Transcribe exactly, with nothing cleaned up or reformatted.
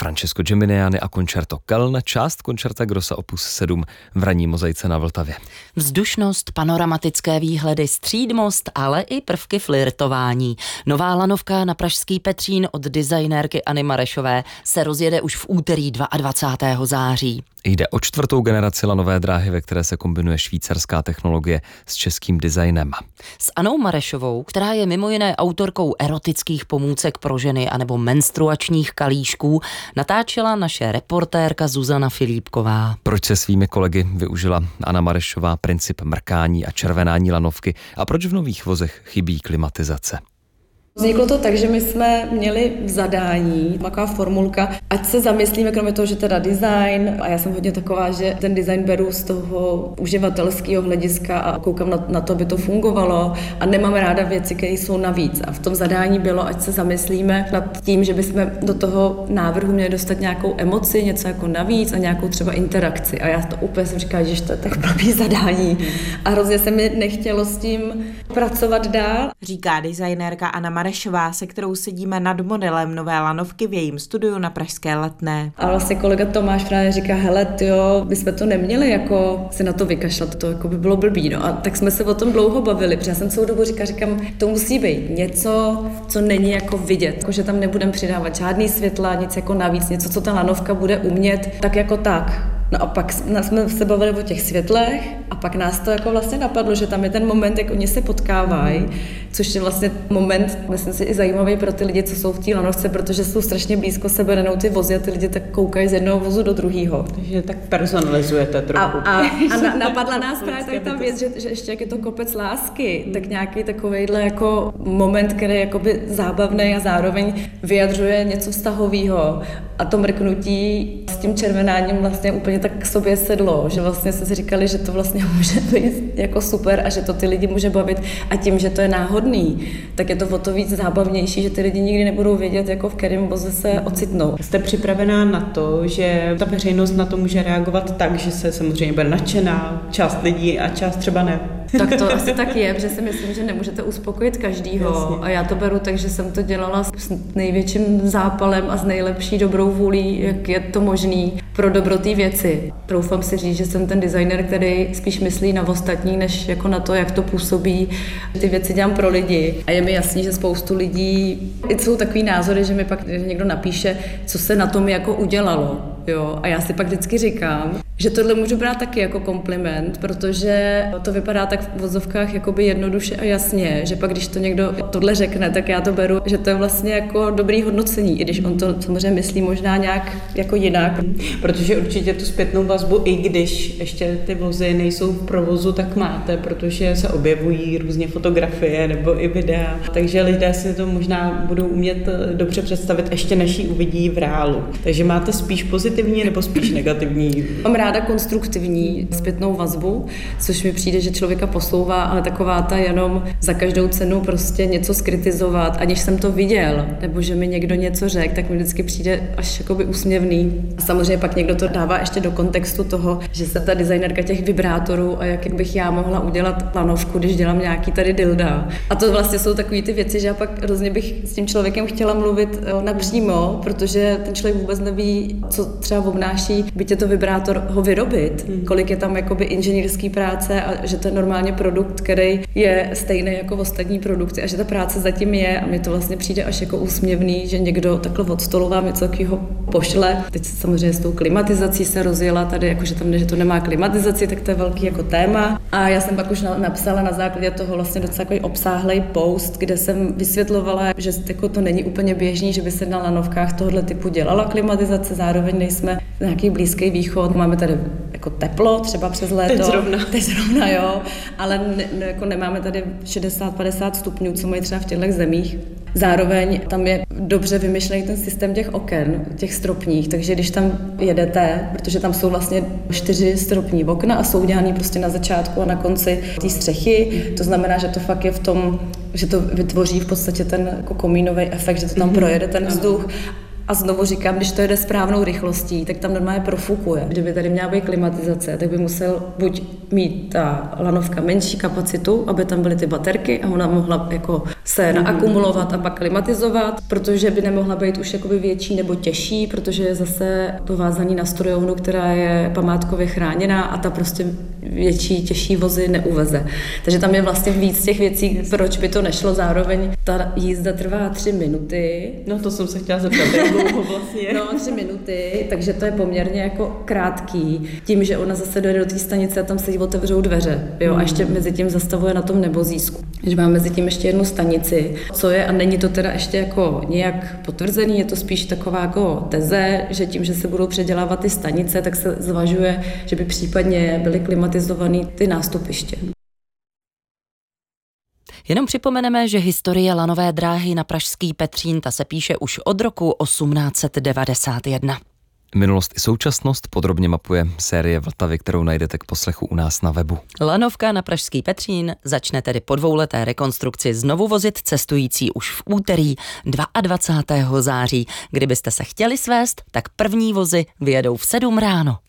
Francesco Geminiani a Concerto Köln, část Concerta Grossa opus sedm v ranní mozaice na Vltavě. Vzdušnost, panoramatické výhledy, střídmost, ale i prvky flirtování. Nová lanovka na pražský Petřín od designérky Anny Marešové se rozjede už v úterý dvacátého druhého září. Jde o čtvrtou generaci lanové dráhy, ve které se kombinuje švýcarská technologie s českým designem. S Annou Marešovou, která je mimo jiné autorkou erotických pomůcek pro ženy anebo menstruačních kalíšků, natáčela naše reportérka Zuzana Filipková. Proč se svými kolegy využila Anna Marešová princip mrkání a červenání lanovky a proč v nových vozech chybí klimatizace? Vzniklo to tak, že my jsme měli v zadání taková formulka, ať se zamyslíme, kromě toho, že teda design, a já jsem hodně taková, že ten design beru z toho uživatelského hlediska a koukám na, na to, aby to fungovalo a nemám ráda věci, které jsou navíc. A v tom zadání bylo, ať se zamyslíme nad tím, že bychom do toho návrhu měli dostat nějakou emoci, něco jako navíc a nějakou třeba interakci. A já to úplně jsem říkala, že to je tak blbý zadání. A hrozně se mi nechtělo s tím pracovat dál. Říká designérka Anna Marešová, se kterou sedíme nad modelem nové lanovky v jejím studiu na pražské Letné. A vlastně kolega Tomáš právě říká, hele, tyjo, bychom to neměli jako se na to vykašlat, to jako by bylo blbý, no a tak jsme se o tom dlouho bavili, protože já jsem celou dobu říkala, říkám, to musí být něco, co není jako vidět, jako že tam nebudeme přidávat žádný světla, nic jako navíc, něco, co ta lanovka bude umět, tak jako tak. No a pak jsme se bavili o těch světlech a pak nás to jako vlastně napadlo, že tam je ten moment, jak oni se potkávají, což je vlastně moment, myslím si, i zajímavý pro ty lidi, co jsou v té lanovce, protože jsou strašně blízko sebe, renou ty vozy a ty lidi tak koukají z jednoho vozu do druhého. Takže tak personalizujete trochu. A, a, a na, napadla nás právě tak ta věc, že, že ještě jak je to kopec lásky, hmm. tak nějaký takovejhle jako moment, který je jakoby zábavný a zároveň vyjadřuje něco vztahového a to mrknutí s tím červenáním vlastně úplně tak k sobě sedlo, že vlastně jsme si říkali, že to vlastně může být jako super a že to ty lidi může bavit a tím, že to je náhodný, tak je to o to víc zábavnější, že ty lidi nikdy nebudou vědět, jako v kterém voze se ocitnou. Jste připravená na to, že ta veřejnost na to může reagovat tak, že se samozřejmě bude nadšená část lidí a část třeba ne? Tak to asi tak je, protože si myslím, že nemůžete uspokojit každýho. Jasně. A já to beru tak, že jsem to dělala s největším zápalem a s nejlepší dobrou vůlí, jak je to možný pro dobro té věci. Troufám si říct, že jsem ten designer, který spíš myslí na ostatní, než jako na to, jak to působí. Ty věci dělám pro lidi. A je mi jasný, že spoustu lidí, jsou takový názory, že mi pak někdo napíše, co se na tom jako udělalo. Jo? A já si pak vždycky říkám, že tohle můžu brát taky jako kompliment, protože to vypadá tak v vozovkách jakoby jednoduše a jasně, že pak když to někdo tohle řekne, tak já to beru, že to je vlastně jako dobrý hodnocení, i když on to samozřejmě myslí možná nějak jako jinak. Protože určitě tu zpětnou vazbu, i když ještě ty vozy nejsou v provozu, tak máte, protože se objevují různě fotografie nebo i videa, takže lidé si to možná budou umět dobře představit, ještě než ji uvidí v reálu. Takže máte spíš pozitivní nebo spíš negativní? Mám ráda konstruktivní zpětnou vazbu, což mi přijde, že člověka posouvá, ale taková ta jenom za každou cenu prostě něco skritizovat, aniž jsem to viděl, nebo že mi někdo něco řekl, tak mi vždycky přijde až jakoby úsměvný. A samozřejmě pak někdo to dává ještě do kontextu toho, že jsem ta designérka těch vibrátorů a jak bych já mohla udělat lanovku, když dělám nějaký tady dilda. A to vlastně jsou takové ty věci, že já pak hrozně bych s tím člověkem chtěla mluvit napřímo, protože ten člověk vůbec neví, co třeba obnáší, byť je to vibrátor ho vyrobit, hmm. kolik je tam jakoby inženýrský práce a že to je normálně produkt, který je stejný jako ostatní produkty a že ta práce zatím je a mi to vlastně přijde až jako úsměvný, že někdo takhle od stolu vám něco takového pošle. Teď samozřejmě s tou klimatizací se rozjela tady, jakože tam, že to nemá klimatizaci, tak to je velký jako téma. A já jsem pak už napsala na základě toho vlastně docela takový obsáhlej post, kde jsem vysvětlovala, že jako to není úplně běžný, že by se na lanovkách tohoto typu dělala klimatizace, zároveň nejsme nějaký Blízký východ, máme tady jako teplo, třeba přes léto. Teď zrovna. Teď zrovna, jo, ale ne, ne, jako nemáme tady šedesát padesát stupňů, co mají třeba v těchto zemích. Zároveň tam je dobře vymyšlený ten systém těch oken, těch stropních, takže když tam jedete, protože tam jsou vlastně čtyři stropní okna a jsou udělaný prostě na začátku a na konci té střechy, to znamená, že to fakt je v tom, že to vytvoří v podstatě ten jako komínový efekt, že to tam projede ten vzduch. A znovu říkám, když to jede správnou rychlostí, tak tam normálně profukuje. Kdyby tady měla být klimatizace, tak by musel buď mít ta lanovka menší kapacitu, aby tam byly ty baterky a ona mohla jako se naakumulovat a pak klimatizovat, protože by nemohla být už jakoby větší nebo těžší, protože je zase to vázaný na strojovnu, která je památkově chráněná a ta prostě větší, těžší vozy neuveze. Takže tam je vlastně víc těch věcí, proč by to nešlo. Zároveň ta jízda trvá tři minuty. No to jsem se chtěla zeptat, jak dlouho vlastně. No, tři minuty, takže to je poměrně jako krátký. Tím, že ona zase dojde do té stanice a tam se jí otevřou dveře, jo, a ještě mezi tím zastavuje na tom nebozísku. Že máme mezi tím ještě jednu stanici, co je, a není to teda ještě jako nějak potvrzený, je to spíš taková jako teze, že tím, že se budou předělávat ty stanice, tak se zvažuje, že by případně byly klimatizovaný ty nástupiště. Jenom připomeneme, že historie lanové dráhy na pražský Petřín ta se píše už od roku osmnáct set devadesát jedna. Minulost i současnost podrobně mapuje série Vltavy, kterou najdete k poslechu u nás na webu. Lanovka na pražský Petřín začne tedy po dvouleté rekonstrukci znovu vozit cestující už v úterý dvacátého druhého září. Kdybyste se chtěli svést, tak první vozy vyjedou v sedm ráno.